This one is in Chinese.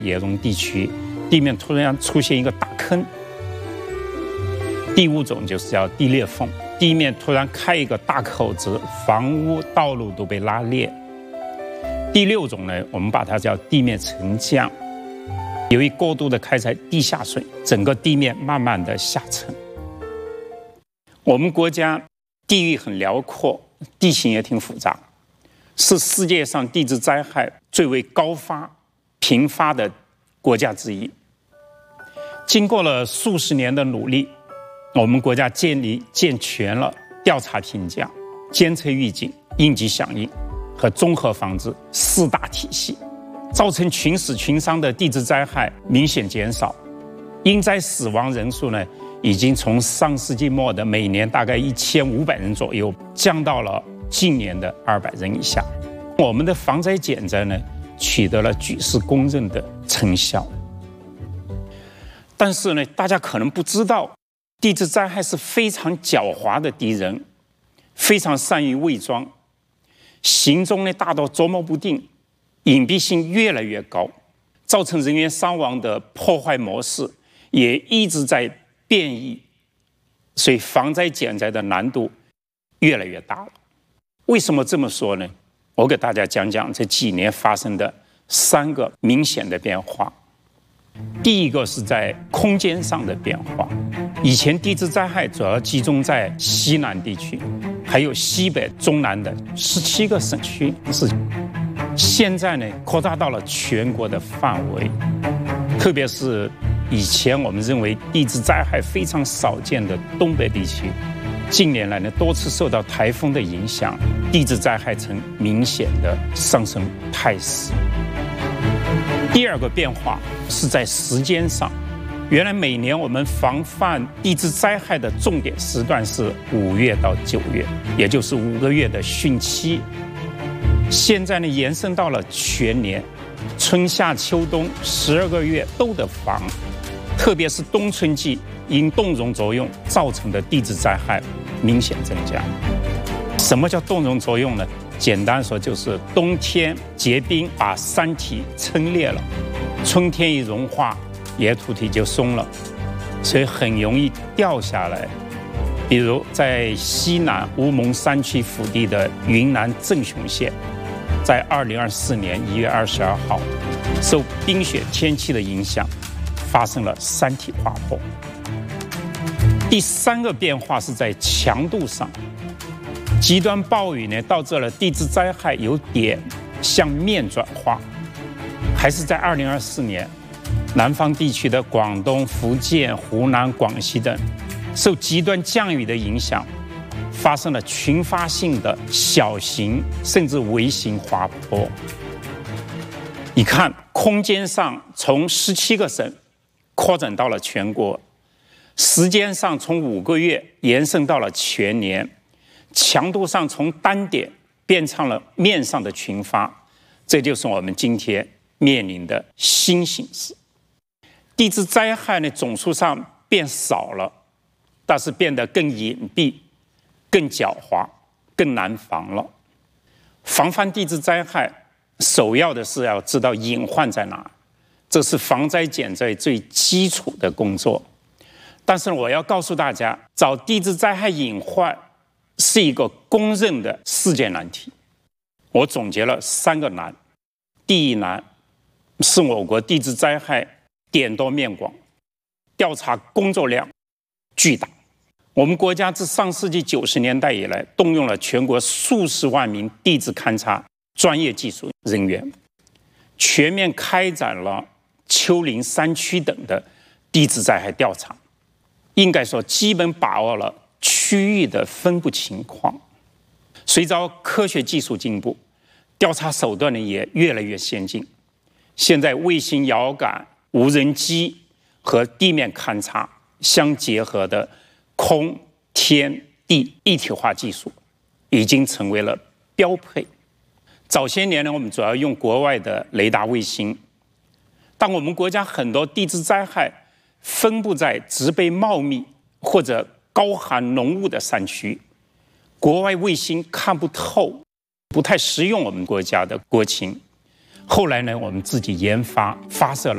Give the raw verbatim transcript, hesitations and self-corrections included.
野绒地区，地面突然出现一个大坑。第五种就是叫地裂缝，地面突然开一个大口子，房屋、道路都被拉裂。第六种呢，我们把它叫地面沉降，由于过度的开采地下水，整个地面慢慢的下沉。我们国家地域很辽阔，地形也挺复杂，是世界上地质灾害最为高发、频发的国家之一。经过了数十年的努力，我们国家建立健全了调查评价、监测预警、应急响应和综合防治四大体系，造成群死群伤的地质灾害明显减少，因灾死亡人数呢，已经从上世纪末的每年大概一千五百人左右，降到了近年的二百人以下。我们的防灾减灾呢，取得了举世公认的成效。但是呢，大家可能不知道，地质灾害是非常狡猾的敌人，非常善于伪装，行踪呢大到捉摸不定，隐蔽性越来越高，造成人员伤亡的破坏模式也一直在变异，所以防灾减灾的难度越来越大了。为什么这么说呢？我给大家讲讲这几年发生的三个明显的变化。第一个是在空间上的变化，以前地质灾害主要集中在西南地区，还有西北、中南的十七个省区，是现在呢扩大到了全国的范围，特别是以前我们认为地质灾害非常少见的东北地区，近年来呢多次受到台风的影响，地质灾害呈明显的上升态势。第二个变化是在时间上，原来每年我们防范地质灾害的重点时段是五月到九月，也就是五个月的汛期，现在呢延伸到了全年，春夏秋冬十二个月都得防，特别是冬春季因冻融作用造成的地质灾害明显增加。什么叫冻融作用呢？简单说就是冬天结冰把山体撑裂了，春天一融化，野土体就松了，所以很容易掉下来。比如在西南乌蒙山区腹地的云南镇雄县，在二零二四年一月二十二号，受冰雪天气的影响，发生了山体滑坡。第三个变化是在强度上，极端暴雨呢导致了地质灾害由点向面转化，还是在二零二四年，南方地区的广东、福建、湖南、广西等，受极端降雨的影响，发生了群发性的小型甚至微型滑坡。你看，空间上从十七个省扩展到了全国，时间上从五个月延伸到了全年，强度上从单点变成了面上的群发，这就是我们今天面临的新形势。地质灾害呢总数上变少了，但是变得更隐蔽、更狡猾、更难防了。防范地质灾害，首要的是要知道隐患在哪，这是防灾减灾最基础的工作。但是我要告诉大家，找地质灾害隐患是一个公认的世界难题。我总结了三个难。第一难是我国地质灾害点多面广，调查工作量巨大。我们国家自上世纪九十年代以来，动用了全国数十万名地质勘察专业技术人员，全面开展了丘陵山区等的地质灾害调查，应该说基本把握了区域的分布情况。随着科学技术进步，调查手段呢也越来越先进。现在卫星遥感、无人机和地面勘察相结合的空天地一体化技术已经成为了标配。早些年呢，我们主要用国外的雷达卫星，但我们国家很多地质灾害分布在植被茂密或者高含浓雾的山区，国外卫星看不透，不太适用我们国家的国情。后来呢，我们自己研发发射了